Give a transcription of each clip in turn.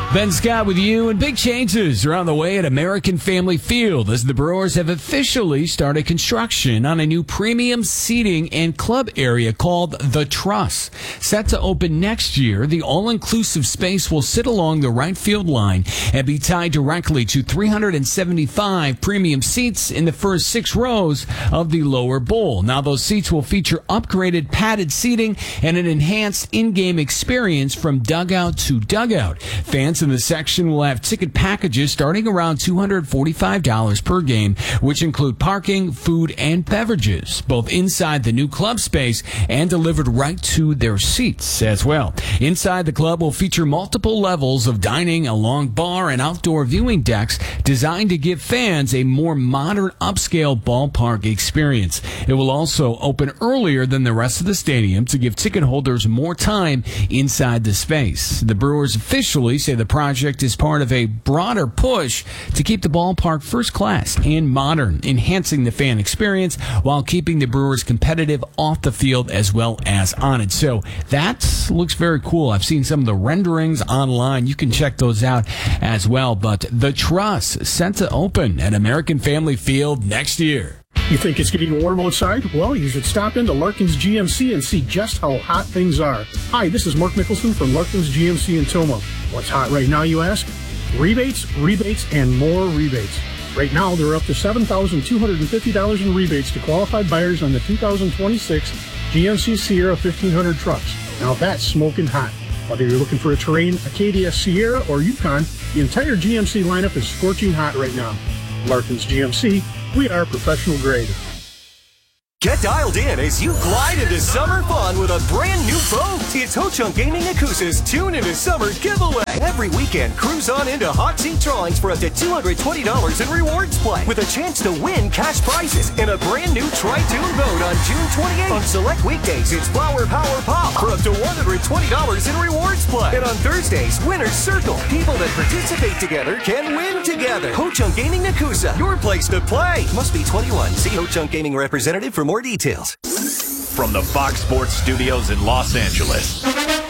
Ben Scott with you, and big changes are on the way at American Family Field as the Brewers have officially started construction on a new premium seating and club area called The Truss. Set to open next year, the all-inclusive space will sit along the right field line and be tied directly to 375 premium seats in the first 6 rows of the lower bowl. Now, those seats will feature upgraded padded seating and an enhanced in-game experience from dugout to dugout. Fans in the section will have ticket packages starting around $245 per game, which include parking, food, and beverages, both inside the new club space and delivered right to their seats as well. Inside the club will feature multiple levels of dining, a long bar, and outdoor viewing decks designed to give fans a more modern, upscale ballpark experience. It will also open earlier than the rest of the stadium to give ticket holders more time inside the space. The Brewers officially say the project is part of a broader push to keep the ballpark first class and modern, enhancing the fan experience while keeping the Brewers competitive off the field as well as on it. So that looks very cool. I've seen some of the renderings online. You can check those out as well. But The Truss set to open at American Family Field next year. You think it's getting warm outside? Well, you should stop into Larkin's GMC and see just how hot things are. Hi, this is Mark Nicholson from Larkin's GMC in Toma. What's hot right now, you ask? Rebates, and more rebates. Right now, they're up to $7,250 in rebates to qualified buyers on the 2026 GMC Sierra 1500 trucks. Now that's smoking hot. Whether you're looking for a Terrain, Acadia, Sierra, or Yukon, the entire GMC lineup is scorching hot right now. Larkin's GMC, we are professional grade. Get dialed in as you glide into summer fun with a brand new boat. It's Ho-Chunk Gaming Yakuza's Tune into Summer giveaway. Every weekend, cruise on into hot seat drawings for up to $220 in rewards play with a chance to win cash prizes and a brand new Tri-Tune boat on June 28th. On select weekdays, it's Flower Power Pop for up to $120 in rewards play. And on Thursdays, Winner's Circle. People that participate together can win together. Ho-Chunk Gaming Yakuza, your place to play. Must be 21. See Ho-Chunk Gaming representative for more details. From the Fox Sports Studios in Los Angeles,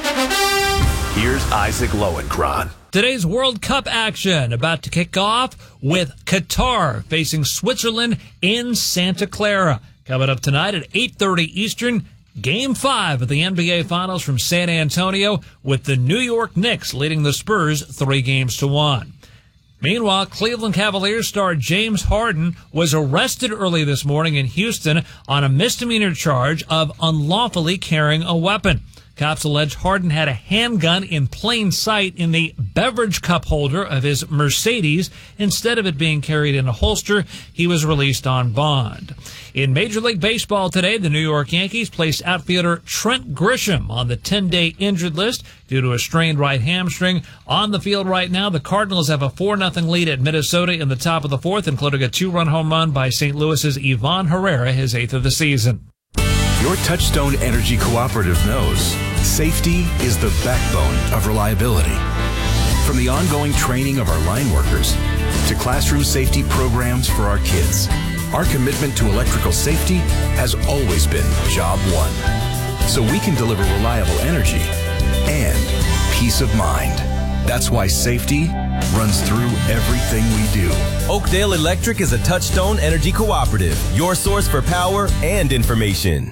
here's Isaac Lowenkron. Today's World Cup action about to kick off with Qatar facing Switzerland in Santa Clara. Coming up tonight at 8:30 Eastern, Game 5 of the NBA Finals from San Antonio with the New York Knicks leading the Spurs 3-1. Meanwhile, Cleveland Cavaliers star James Harden was arrested early this morning in Houston on a misdemeanor charge of unlawfully carrying a weapon. Cops allege Harden had a handgun in plain sight in the beverage cup holder of his Mercedes. Instead of it being carried in a holster, he was released on bond. In Major League Baseball today, the New York Yankees placed outfielder Trent Grisham on the 10-day injured list due to a strained right hamstring. On the field right now, the Cardinals have a 4-0 lead at Minnesota in the top of the 4th, including a 2-run home run by St. Louis's Ivan Herrera, his 8th of the season. Your Touchstone Energy Cooperative knows safety is the backbone of reliability. From the ongoing training of our line workers to classroom safety programs for our kids, our commitment to electrical safety has always been job one. So we can deliver reliable energy and peace of mind. That's why safety runs through everything we do. Oakdale Electric is a Touchstone Energy Cooperative, your source for power and information.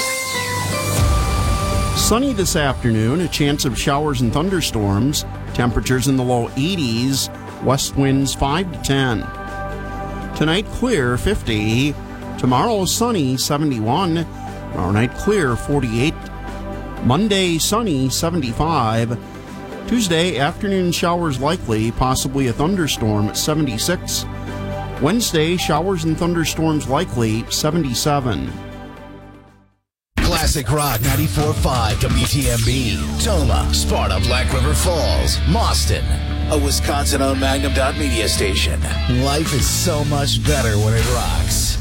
Sunny this afternoon, a chance of showers and thunderstorms. Temperatures in the low 80s, west winds 5 to 10. Tonight, clear, 50. Tomorrow, sunny, 71. Tomorrow night, clear, 48. Monday, sunny, 75. Tuesday, afternoon showers likely, possibly a thunderstorm, 76. Wednesday, showers and thunderstorms likely, 77. Classic Rock 94.5 WTMB, Toma, Sparta, Black River Falls, Mauston, a Wisconsin-owned Magnum Media station. Life is so much better when it rocks.